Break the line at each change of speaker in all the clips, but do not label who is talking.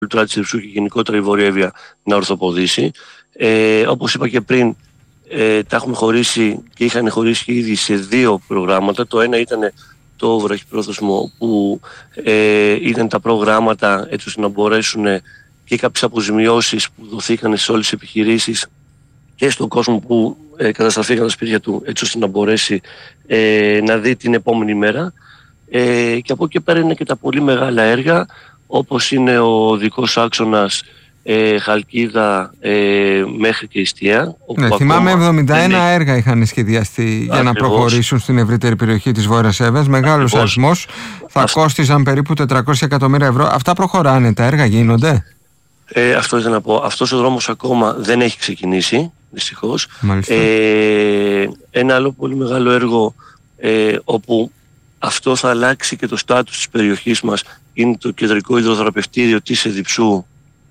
λιτορά της Ερυψού και γενικότερα η Βόρεια Εύβοια να ορθοποδήσει. Όπως είπα και πριν, τα έχουμε χωρίσει και είχαν χωρίσει ήδη σε 2 προγράμματα. Το ένα ήταν το βραχυπρόθεσμο, που ήταν τα προγράμματα έτσι ώστε να μπορέσουν και κάποιες αποζημιώσεις που δοθήκαν σε όλες τις επιχειρήσεις και στον κόσμο που καταστραφήκαν τα σπίτια του, έτσι ώστε να μπορέσει να δει την επόμενη μέρα. Και από εκεί πέρα είναι και τα πολύ μεγάλα έργα, όπως είναι ο δικός άξονας Χαλκίδα μέχρι και Ιστία.
Θυμάμαι 71 έργα είχαν σχεδιαστεί για να προχωρήσουν στην ευρύτερη περιοχή της Βόρειας Εύβοιας. Μεγάλος αριθμός, θα κόστιζαν περίπου 400 εκατομμύρια ευρώ. Αυτά προχωράνε, τα έργα γίνονται?
Αυτό ήθελα να πω. Αυτός ο δρόμος ακόμα δεν έχει ξεκινήσει, δυστυχώς. Ένα άλλο πολύ μεγάλο έργο, όπου αυτό θα αλλάξει και το στάτους της περιοχής μας, είναι το κεντρικό υδροθεραπευτήριο της Εδιψού,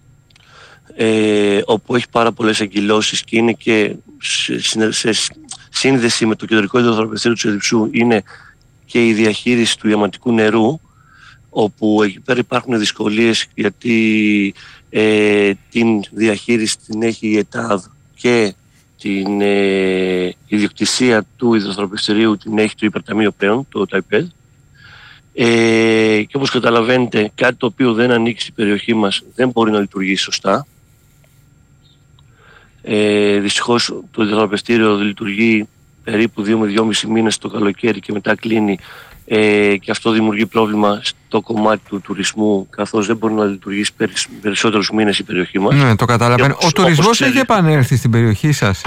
όπου έχει πάρα πολλές εγκυλώσεις και είναι και σε σύνδεση με το κεντρικό υδροθεραπευτήριο της Εδιψού είναι και η διαχείριση του ιαματικού νερού, όπου εκεί πέρα υπάρχουν δυσκολίες, γιατί την διαχείριση την έχει η ΕΤΑΔ και την ιδιοκτησία του υδροθεραπευτηρίου την έχει το Υπερταμείο πλέον, το ΤΑΙΠΕΔ. Και όπως καταλαβαίνετε, κάτι το οποίο δεν ανήκει στην περιοχή μας δεν μπορεί να λειτουργήσει σωστά. Δυστυχώς το υδροθεραπευτήριο λειτουργεί περίπου 2 με 2,5 μήνες το καλοκαίρι και μετά κλείνει, και αυτό δημιουργεί πρόβλημα στο κομμάτι του τουρισμού, καθώς δεν μπορεί να λειτουργήσει περισσότερους μήνες η περιοχή μας.
Ναι, το καταλαβαίνω. Ο τουρισμός έχει επανέλθει στην περιοχή σας?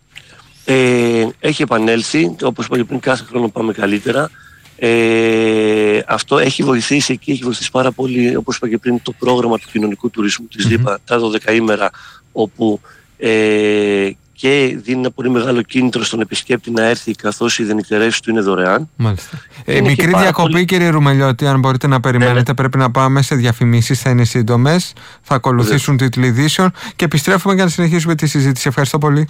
Έχει επανέλθει, όπως είπα και πριν, κάθε χρόνο πάμε καλύτερα. Αυτό έχει βοηθήσει εκεί, έχει βοηθήσει πάρα πολύ, όπως είπα και πριν, το πρόγραμμα του κοινωνικού τουρισμού της ΔΥΠΑ, τα 12 ημέρα, όπου και δίνει ένα πολύ μεγάλο κίνητρο στον επισκέπτη να έρθει, καθώς οι δενυκτερεύσεις του είναι δωρεάν.
Μάλιστα. Μικρή διακοπή, κύριε Ρουμελιώτη, αν μπορείτε να περιμένετε. Πρέπει να πάμε σε διαφημίσεις, θα είναι σύντομες, θα ακολουθήσουν τίτλοι ειδήσεων και επιστρέφουμε για να συνεχίσουμε τη συζήτηση. Ευχαριστώ πολύ.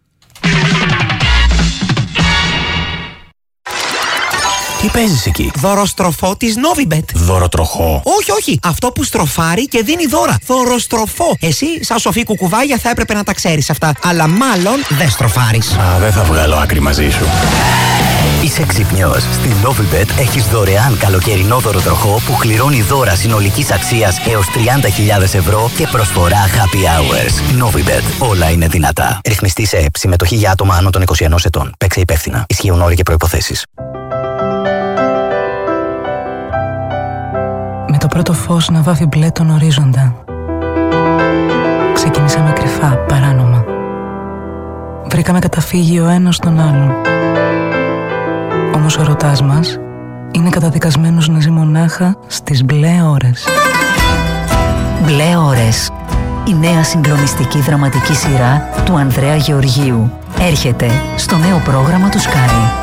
Τι παίζεις εκεί?
Δωροστροφό της Novibet.
Δωροτροχό?
Όχι. Αυτό που στροφάρει και δίνει δώρα. Δωροστροφό. Εσύ, σαν σοφή κουκουβάγια, θα έπρεπε να τα ξέρεις αυτά. Αλλά μάλλον δεν στροφάρεις.
Δεν θα βγάλω άκρη μαζί σου. Είσαι ξυπνιός. Στην Novibet έχεις δωρεάν καλοκαιρινό δωροτροχό που κληρώνει δώρα συνολικής αξίας έως 30.000 ευρώ και προσφορά happy hours. Novibet. Όλα είναι δυνατά. Ρυθμιστή σε ΕΠ. Συμμετοχή για άτομα άνω των 21 ετών. Παίξε υπεύθυνα. Ισχύουν όροι και προϋποθέσεις.
Με το πρώτο φως να βάφει μπλε τον ορίζοντα, ξεκινήσαμε κρυφά, παράνομα. Βρήκαμε καταφύγει ο ένας στον άλλον. Όμως ο ερωτάς μας είναι καταδικασμένος να ζει μονάχα στις μπλε ώρες.
Μπλε ώρες. Η νέα συγκλονιστική δραματική σειρά του Ανδρέα Γεωργίου έρχεται στο νέο πρόγραμμα του Sky.